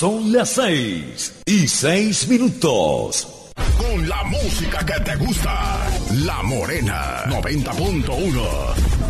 Son las 6:06. Con la música que te gusta. La Morena 90.1.